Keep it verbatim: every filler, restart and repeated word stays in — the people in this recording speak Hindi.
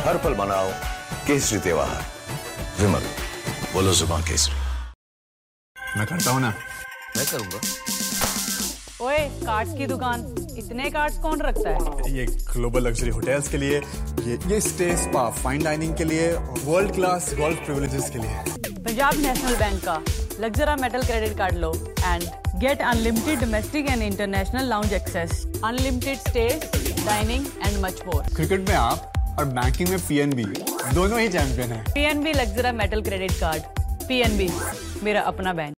हर पल मनाओ केसरी त्योहार। विमल, बोलो जुबान केसरी। मैं करता हूँ ना। मैं करूँगा। ओए, कार्ड्स की दुकान, इतने कार्ड्स कौन रखता है? ये ग्लोबल लग्जरी होटल्स के लिए, ये ये स्टे स्पा फाइन डाइनिंग के लिए, वर्ल्ड क्लास गोल्फ प्रिविलेजेस के लिए। पंजाब नेशनल बैंक का लग्जरा metal credit card low and gate unlimited domestic and international lounge access, unlimited stage, dining and much more. Cricket में आप और बैंकिंग में पीएनबी दोनों ही चैंपियन हैं। PNB लग्जरा metal credit card. PNB, मेरा अपना बैंक।